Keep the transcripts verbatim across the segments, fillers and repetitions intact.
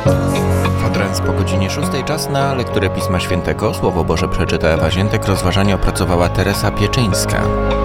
Kwadrans po godzinie szóstej, czas na lekturę Pisma Świętego. Słowo Boże przeczyta Ewa Ziętek, rozważania opracowała Teresa Pieczyńska.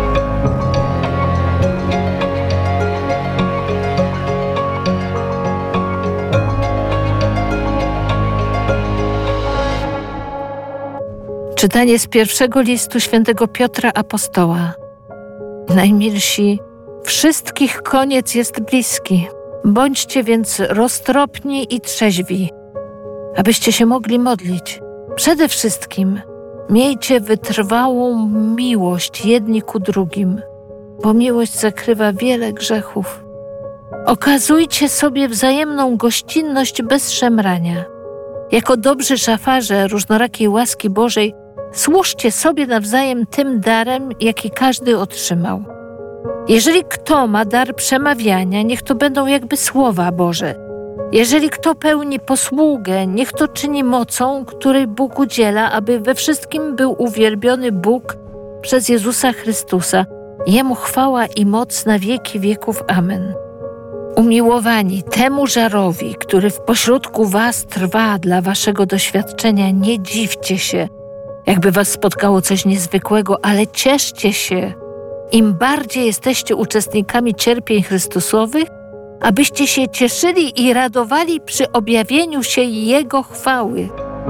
Czytanie z pierwszego listu świętego Piotra Apostoła. Najmilsi, wszystkich koniec jest bliski. Bądźcie więc roztropni i trzeźwi, abyście się mogli modlić. Przede wszystkim miejcie wytrwałą miłość jedni ku drugim, bo miłość zakrywa wiele grzechów. Okazujcie sobie wzajemną gościnność bez szemrania. Jako dobrzy szafarze różnorakiej łaski Bożej służcie sobie nawzajem tym darem, jaki każdy otrzymał. Jeżeli kto ma dar przemawiania, niech to będą jakby słowa Boże. Jeżeli kto pełni posługę, niech to czyni mocą, której Bóg udziela, aby we wszystkim był uwielbiony Bóg przez Jezusa Chrystusa. Jemu chwała i moc na wieki wieków. Amen. Umiłowani, temu żarowi, który w pośrodku was trwa dla waszego doświadczenia, nie dziwcie się, jakby was spotkało coś niezwykłego, ale cieszcie się. Im bardziej jesteście uczestnikami cierpień Chrystusowych, abyście się cieszyli i radowali przy objawieniu się Jego chwały.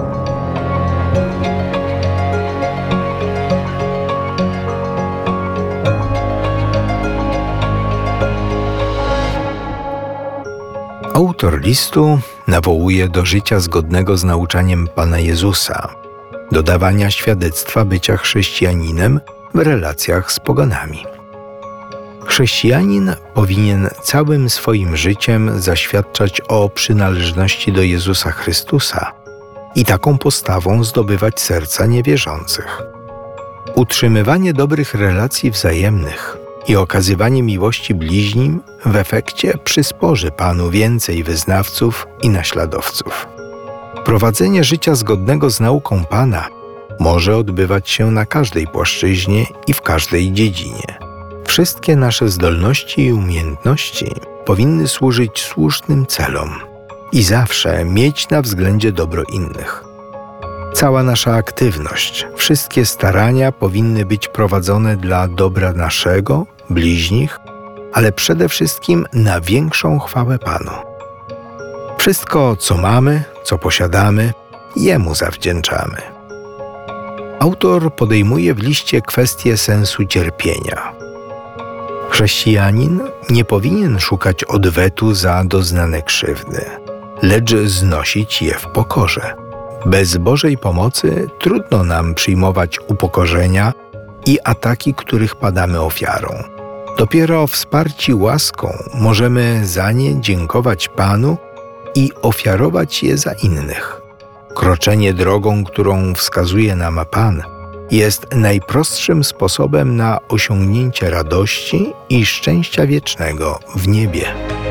Autor listu nawołuje do życia zgodnego z nauczaniem Pana Jezusa, do dawania świadectwa bycia chrześcijaninem w relacjach z poganami. Chrześcijanin powinien całym swoim życiem zaświadczać o przynależności do Jezusa Chrystusa i taką postawą zdobywać serca niewierzących. Utrzymywanie dobrych relacji wzajemnych i okazywanie miłości bliźnim w efekcie przysporzy Panu więcej wyznawców i naśladowców. Prowadzenie życia zgodnego z nauką Pana może odbywać się na każdej płaszczyźnie i w każdej dziedzinie. Wszystkie nasze zdolności i umiejętności powinny służyć słusznym celom i zawsze mieć na względzie dobro innych. Cała nasza aktywność, wszystkie starania powinny być prowadzone dla dobra naszego, bliźnich, ale przede wszystkim na większą chwałę Panu. Wszystko, co mamy, co posiadamy, Jemu zawdzięczamy. Autor podejmuje w liście kwestię sensu cierpienia. Chrześcijanin nie powinien szukać odwetu za doznane krzywdy, lecz znosić je w pokorze. Bez Bożej pomocy trudno nam przyjmować upokorzenia i ataki, których padamy ofiarą. Dopiero wsparci łaską możemy za nie dziękować Panu i ofiarować je za innych. Kroczenie drogą, którą wskazuje nam Pan, jest najprostszym sposobem na osiągnięcie radości i szczęścia wiecznego w niebie.